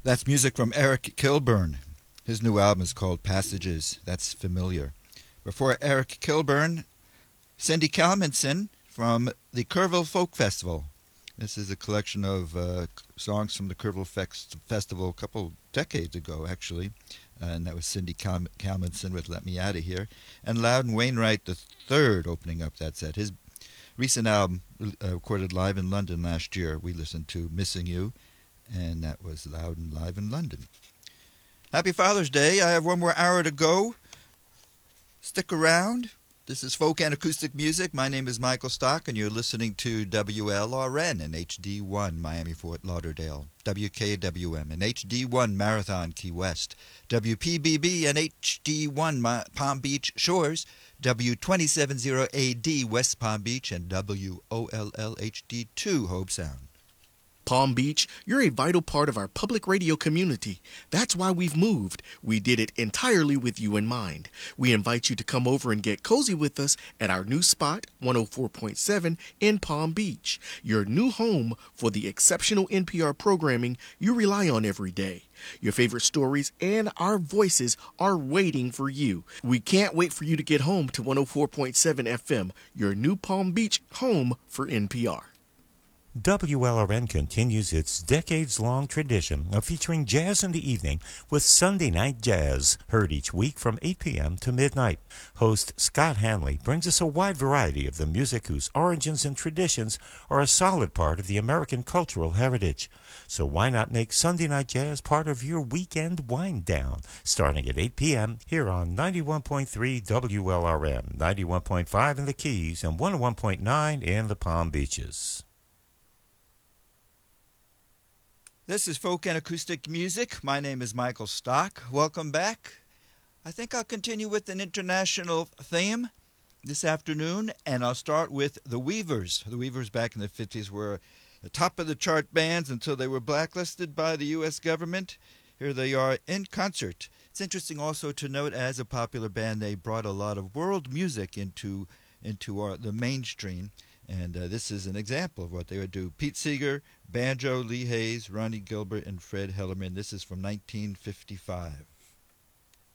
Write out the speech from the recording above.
That's music from Eric Kilburn. His new album is called Passages. That's familiar. Before Eric Kilburn, Cindy Kalmanson from the Kerrville Folk Festival. This is a collection of songs from the Kerrville Festival a couple decades ago, actually. And that was Cindy Kalmanson with Let Me Outta Here. And Loudon Wainwright III opening up that set. His recent album, recorded live in London last year, we listened to Missing You, and that was Loudon live in London. Happy Father's Day. I have one more hour to go. Stick around. This is Folk and Acoustic Music. My name is Michael Stock, and you're listening to WLRN and HD1 Miami Fort Lauderdale, WKWM and HD1 Marathon Key West, WPBB and HD1 Palm Beach Shores, W270AD West Palm Beach, and WOLLHD2 Hobe Sound. Palm Beach, you're a vital part of our public radio community. That's why we've moved. We did it entirely with you in mind. We invite you to come over and get cozy with us at our new spot, 104.7 in Palm Beach, your new home for the exceptional NPR programming you rely on every day. Your favorite stories and our voices are waiting for you. We can't wait for you to get home to 104.7 FM, your new Palm Beach home for NPR. WLRN continues its decades-long tradition of featuring jazz in the evening with Sunday Night Jazz, heard each week from 8 p.m. to midnight. Host Scott Hanley brings us a wide variety of the music whose origins and traditions are a solid part of the American cultural heritage. So why not make Sunday Night Jazz part of your weekend wind-down, starting at 8 p.m. here on 91.3 WLRN, 91.5 in the Keys, and 101.9 in the Palm Beaches. This is Folk and Acoustic Music. My name is Michael Stock. Welcome back. I think I'll continue with an international theme this afternoon, and I'll start with the Weavers. The Weavers back in the 50s were the top of the chart bands until they were blacklisted by the U.S. government. Here they are in concert. It's interesting also to note, as a popular band, they brought a lot of world music into the mainstream. And this is an example of what they would do. Pete Seeger, banjo, Lee Hayes, Ronnie Gilbert, and Fred Hellerman. This is from 1955.